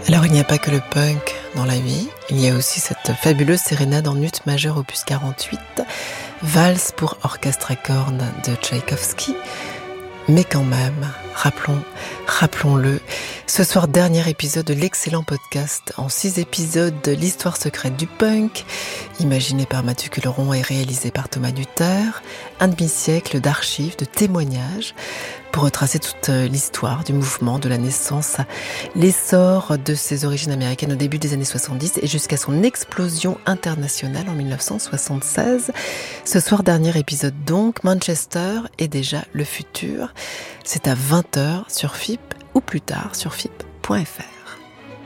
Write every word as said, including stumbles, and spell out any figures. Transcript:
Alors il n'y a pas que le punk dans la vie, il y a aussi cette fabuleuse sérénade en ut majeur opus quarante-huit, valse pour orchestre à cordes de Tchaïkovski. Mais quand même, rappelons, rappelons-le, ce soir dernier épisode de l'excellent podcast en six épisodes de l'histoire secrète du punk, imaginé par Mathieu Culeron et réalisé par Thomas Duterre, un demi-siècle d'archives, de témoignages, pour retracer toute l'histoire du mouvement, de la naissance, l'essor de ses origines américaines au début des années soixante-dix et jusqu'à son explosion internationale en dix-neuf cent soixante-seize. Ce soir, dernier épisode donc, Manchester est déjà le futur. C'est à vingt heures sur F I P ou plus tard sur F I P point F R.